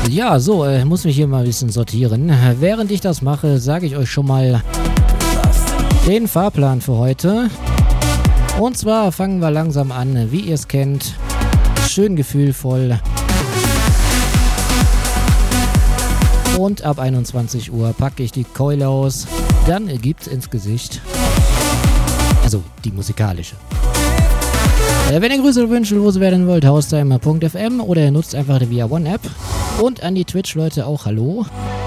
Ja, so, muss mich hier mal ein bisschen sortieren. Während ich das mache, sage ich euch schon mal den Fahrplan für heute. Und zwar fangen wir langsam an, wie ihr es kennt. Schön gefühlvoll. Und ab 21 Uhr packe ich die Keule aus. Dann gibt's ins Gesicht. Also die musikalische. Wenn ihr Grüße oder Wünsche loswerden wollt, haustime.fm oder ihr nutzt einfach die Via One App. Und an die Twitch-Leute auch Hallo.